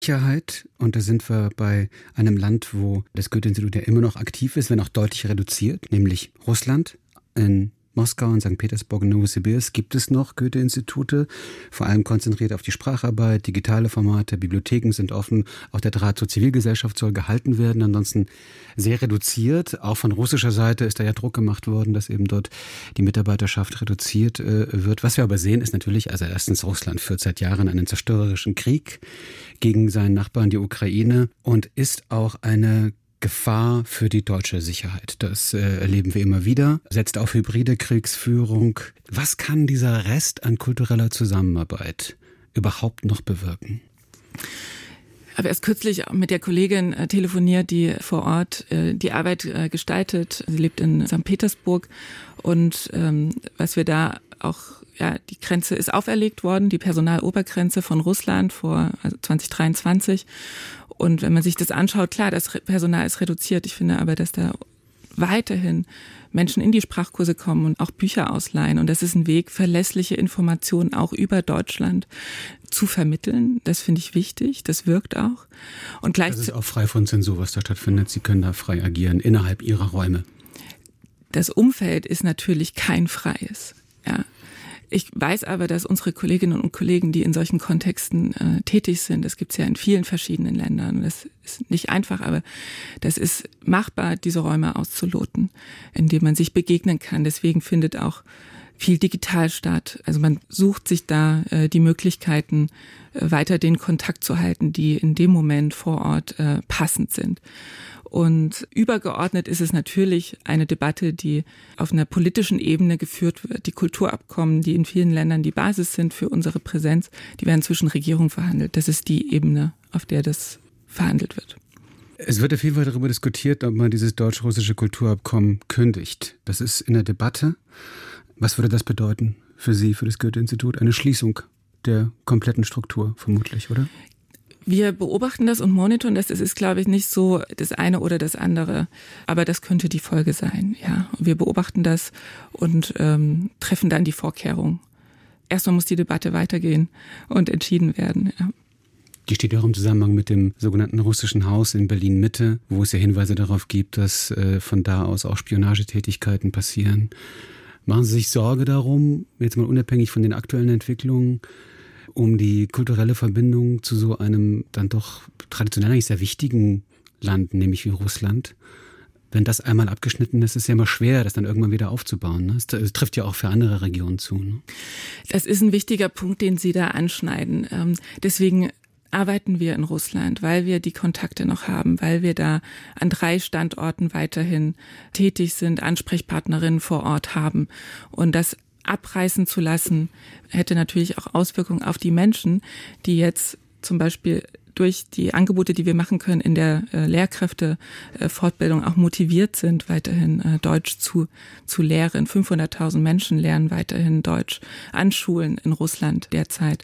Sicherheit. Und da sind wir bei einem Land, wo das Goethe-Institut ja immer noch aktiv ist, wenn auch deutlich reduziert, nämlich Russland. In Moskau und St. Petersburg und Novosibirsk gibt es noch Goethe-Institute, vor allem konzentriert auf die Spracharbeit, digitale Formate, Bibliotheken sind offen, auch der Draht zur Zivilgesellschaft soll gehalten werden, ansonsten sehr reduziert. Auch von russischer Seite ist da ja Druck gemacht worden, dass eben dort die Mitarbeiterschaft reduziert wird. Was wir aber sehen, ist natürlich, also erstens, Russland führt seit Jahren einen zerstörerischen Krieg gegen seinen Nachbarn, die Ukraine, und ist auch eine Gefahr für die deutsche Sicherheit. Das erleben wir immer wieder. Setzt auf hybride Kriegsführung. Was kann dieser Rest an kultureller Zusammenarbeit überhaupt noch bewirken? Ich habe erst kürzlich mit der Kollegin telefoniert, die vor Ort die Arbeit gestaltet. Sie lebt in St. Petersburg und was wir da auch, ja, die Grenze ist auferlegt worden, die Personalobergrenze von Russland vor 2023. Und wenn man sich das anschaut, klar, das Personal ist reduziert. Ich finde aber, dass da weiterhin Menschen in die Sprachkurse kommen und auch Bücher ausleihen. Und das ist ein Weg, verlässliche Informationen auch über Deutschland zu vermitteln. Das finde ich wichtig. Das wirkt auch. Und das ist auch frei von Zensur, was da stattfindet. Sie können da frei agieren innerhalb Ihrer Räume. Das Umfeld ist natürlich kein freies. Ja. Ich weiß aber, dass unsere Kolleginnen und Kollegen, die in solchen Kontexten tätig sind, das gibt es ja in vielen verschiedenen Ländern. Das ist nicht einfach, aber das ist machbar, diese Räume auszuloten, indem man sich begegnen kann. Deswegen findet auch viel digital statt. Also man sucht sich da die Möglichkeiten, weiter den Kontakt zu halten, die in dem Moment vor Ort passend sind. Und übergeordnet ist es natürlich eine Debatte, die auf einer politischen Ebene geführt wird. Die Kulturabkommen, die in vielen Ländern die Basis sind für unsere Präsenz, die werden zwischen Regierungen verhandelt. Das ist die Ebene, auf der das verhandelt wird. Es wird auf jeden Fall darüber diskutiert, ob man dieses deutsch-russische Kulturabkommen kündigt. Das ist in der Debatte. Was würde das bedeuten für Sie, für das Goethe-Institut? Eine Schließung der kompletten Struktur vermutlich, oder? Wir beobachten das und monitoren das. Es ist, glaube ich, nicht so das eine oder das andere. Aber das könnte die Folge sein, ja. Wir beobachten das und treffen dann die Vorkehrungen. Erstmal muss die Debatte weitergehen und entschieden werden, ja. Die steht ja auch im Zusammenhang mit dem sogenannten russischen Haus in Berlin-Mitte, wo es ja Hinweise darauf gibt, dass von da aus auch Spionagetätigkeiten passieren. Machen Sie sich Sorge darum, jetzt mal unabhängig von den aktuellen Entwicklungen, um die kulturelle Verbindung zu so einem dann doch traditionell eigentlich sehr wichtigen Land, nämlich wie Russland? Wenn das einmal abgeschnitten ist, ist es ja immer schwer, das dann irgendwann wieder aufzubauen. Ne? Das trifft ja auch für andere Regionen zu. Ne? Das ist ein wichtiger Punkt, den Sie da anschneiden. Deswegen arbeiten wir in Russland, weil wir die Kontakte noch haben, weil wir da an 3 Standorten weiterhin tätig sind, Ansprechpartnerinnen vor Ort haben. Und das abreißen zu lassen, hätte natürlich auch Auswirkungen auf die Menschen, die jetzt zum Beispiel durch die Angebote, die wir machen können in der Lehrkräftefortbildung auch motiviert sind, weiterhin Deutsch zu lehren. 500.000 Menschen lernen weiterhin Deutsch an Schulen in Russland derzeit.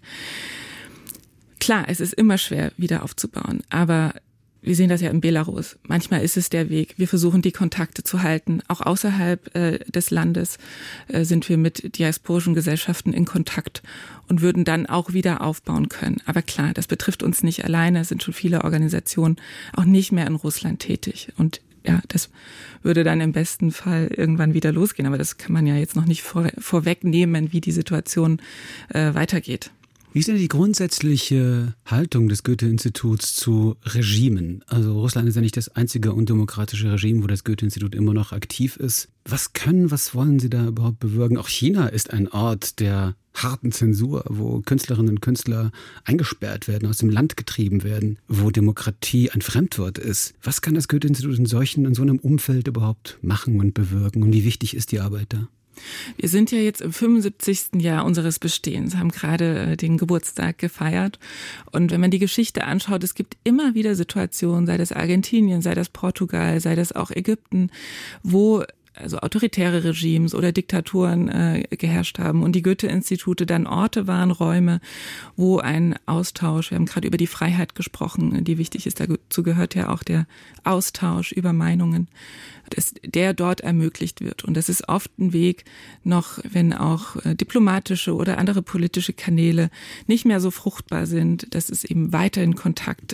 Klar, es ist immer schwer, wieder aufzubauen, aber wir sehen das ja in Belarus. Manchmal ist es der Weg. Wir versuchen, die Kontakte zu halten. Auch außerhalb des Landes sind wir mit diasporischen Gesellschaften in Kontakt und würden dann auch wieder aufbauen können. Aber klar, das betrifft uns nicht alleine. Es sind schon viele Organisationen auch nicht mehr in Russland tätig. Und ja, das würde dann im besten Fall irgendwann wieder losgehen. Aber das kann man ja jetzt noch nicht vorwegnehmen, wie die Situation weitergeht. Wie ist denn die grundsätzliche Haltung des Goethe-Instituts zu Regimen? Also Russland ist ja nicht das einzige undemokratische Regime, wo das Goethe-Institut immer noch aktiv ist. Was wollen Sie da überhaupt bewirken? Auch China ist ein Ort der harten Zensur, wo Künstlerinnen und Künstler eingesperrt werden, aus dem Land getrieben werden, wo Demokratie ein Fremdwort ist. Was kann das Goethe-Institut in so einem Umfeld überhaupt machen und bewirken? Und wie wichtig ist die Arbeit da? Wir sind ja jetzt im 75. Jahr unseres Bestehens, haben gerade den Geburtstag gefeiert. Und wenn man die Geschichte anschaut, es gibt immer wieder Situationen, sei das Argentinien, sei das Portugal, sei das auch Ägypten, wo also autoritäre Regimes oder Diktaturen geherrscht haben und die Goethe-Institute dann Orte waren, Räume, wo ein Austausch, wir haben gerade über die Freiheit gesprochen, die wichtig ist, dazu gehört ja auch der Austausch über Meinungen, der dort ermöglicht wird. Und das ist oft ein Weg, noch wenn auch diplomatische oder andere politische Kanäle nicht mehr so fruchtbar sind, dass es eben weiterhin Kontakt